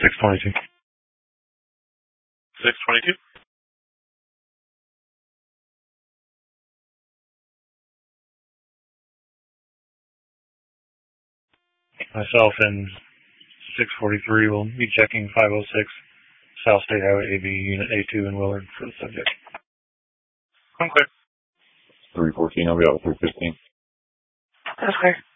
622. 622. Myself and 643 will be checking 506 South State Highway AB Unit A2 in Willard for the subject. I'm clear. 314, I'll be out with 315. That's clear.